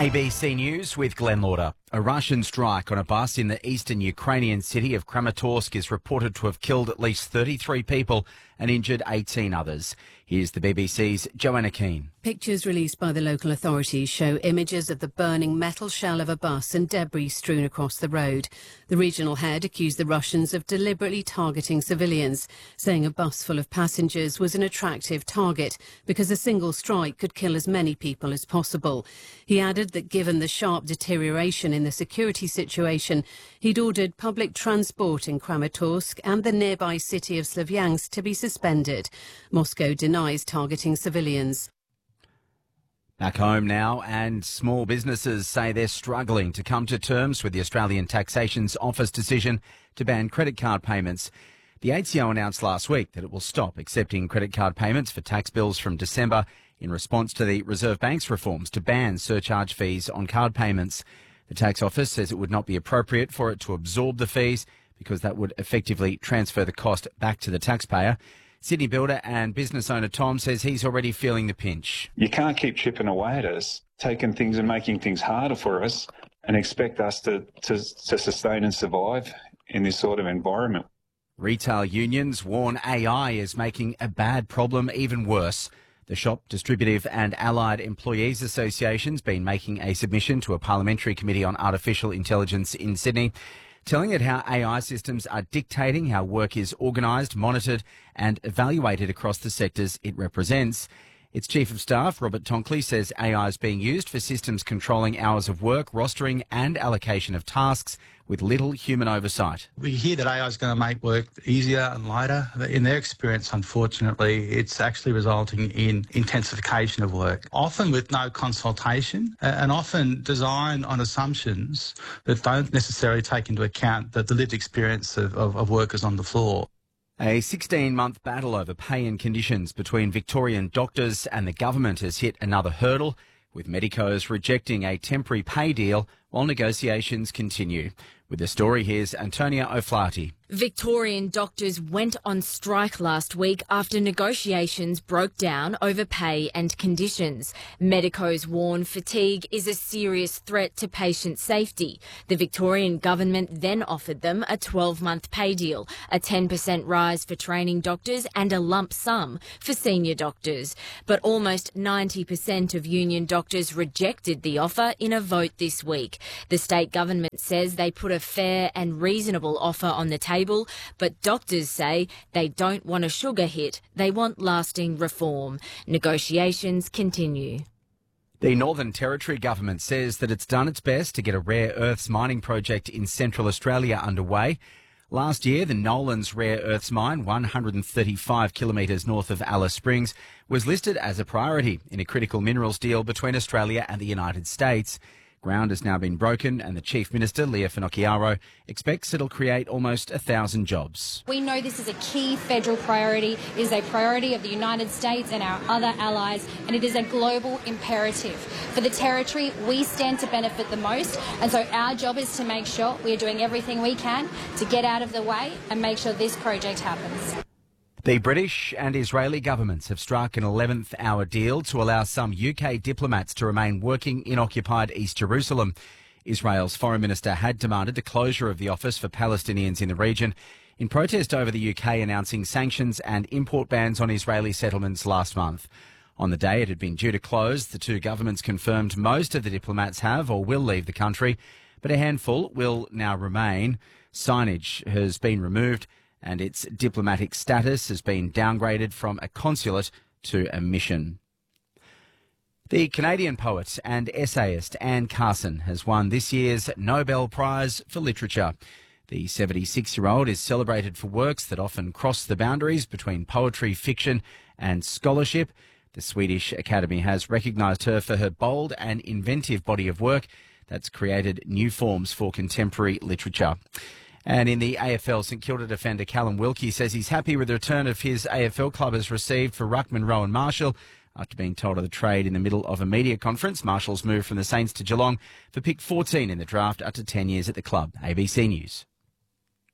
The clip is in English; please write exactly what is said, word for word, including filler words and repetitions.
A B C News with Glenn Lauder. A Russian strike on a bus in the eastern Ukrainian city of Kramatorsk is reported to have killed at least thirty-three people and injured eighteen others. Here's the B B C's Joanna Keane. Pictures released by the local authorities show images of the burning metal shell of a bus and debris strewn across the road. The regional head accused the Russians of deliberately targeting civilians, saying a bus full of passengers was an attractive target because a single strike could kill as many people as possible. He added that given the sharp deterioration in the security situation, he'd ordered public transport in Kramatorsk and the nearby city of Slavyansk to be suspended. Moscow denies targeting civilians. Back home now, and small businesses say they're struggling to come to terms with the Australian Taxation's Office decision to ban credit card payments. The A T O announced last week that it will stop accepting credit card payments for tax bills from December in response to the Reserve Bank's reforms to ban surcharge fees on card payments. The tax office says it would not be appropriate for it to absorb the fees because that would effectively transfer the cost back to the taxpayer. Sydney builder and business owner Tom says he's already feeling the pinch. You can't keep chipping away at us, taking things and making things harder for us and expect us to, to, to sustain and survive in this sort of environment. Retail unions warn A I is making a bad problem even worse. The Shop, Distributive and Allied Employees Association's been making a submission to a parliamentary committee on artificial intelligence in Sydney, telling it how A I systems are dictating how work is organised, monitored and evaluated across the sectors it represents. Its Chief of Staff, Robert Tonkley, says A I is being used for systems controlling hours of work, rostering and allocation of tasks with little human oversight. We hear that A I is going to make work easier and lighter. In their experience, unfortunately, it's actually resulting in intensification of work, often with no consultation and often designed on assumptions that don't necessarily take into account the, the lived experience of, of, of workers on the floor. A sixteen-month battle over pay and conditions between Victorian doctors and the government has hit another hurdle, with medicos rejecting a temporary pay deal while negotiations continue. With the story, here's Antonia O'Flaherty. Victorian doctors went on strike last week after negotiations broke down over pay and conditions. Medicos warn fatigue is a serious threat to patient safety. The Victorian government then offered them a twelve-month pay deal, a ten percent rise for training doctors and a lump sum for senior doctors. But almost ninety percent of union doctors rejected the offer in a vote this week. The state government says they put a fair and reasonable offer on the table, but doctors say they don't want a sugar hit. They want lasting reform. Negotiations continue. The Northern Territory government says that it's done its best to get a rare earths mining project in Central Australia underway. Last year, the Nolans Rare Earths Mine, one hundred thirty-five kilometres north of Alice Springs, was listed as a priority in a critical minerals deal between Australia and the United States. Ground has now been broken and the Chief Minister, Leah Finocchiaro, expects it'll create almost a thousand jobs. We know this is a key federal priority, it is a priority of the United States and our other allies, and it is a global imperative. For the Territory, we stand to benefit the most, and so our job is to make sure we are doing everything we can to get out of the way and make sure this project happens. The British and Israeli governments have struck an eleventh hour deal to allow some U K diplomats to remain working in occupied East Jerusalem. Israel's foreign minister had demanded the closure of the office for Palestinians in the region in protest over the U K announcing sanctions and import bans on Israeli settlements last month. On the day it had been due to close, the two governments confirmed most of the diplomats have or will leave the country, but a handful will now remain. Signage has been removed and its diplomatic status has been downgraded from a consulate to a mission. The Canadian poet and essayist Anne Carson has won this year's Nobel Prize for Literature. The seventy-six-year-old is celebrated for works that often cross the boundaries between poetry, fiction and scholarship. The Swedish Academy has recognised her for her bold and inventive body of work that's created new forms for contemporary literature. And in the A F L, St Kilda defender Callum Wilkie says he's happy with the return of his A F L club has received for ruckman Rowan Marshall. After being told of the trade in the middle of a media conference, Marshall's moved from the Saints to Geelong for pick fourteen in the draft after ten years at the club. A B C News.